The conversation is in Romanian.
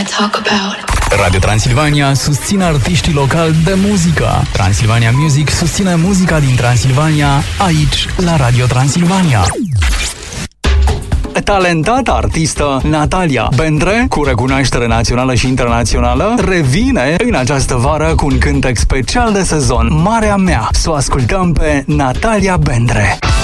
talk about. Radio Transilvania susține artiștii locali de muzică. Transilvania Music susține muzica din Transilvania, aici, la Radio Transilvania. Talentata artistă Natalia Bendre, cu recunoaștere națională și internațională, revine în această vară cu un cântec special de sezon, Marea Mea. Să o ascultăm pe Natalia Bendre.